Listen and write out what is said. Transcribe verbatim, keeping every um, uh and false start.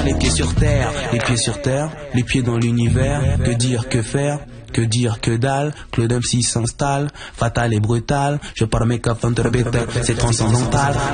les pieds sur terre, les pieds sur terre, les pieds dans l'univers. Que dire, que faire? Que dire, que dalle, Claude M C s'installe, fatal et brutal, je parle make up under better, c'est transcendantal,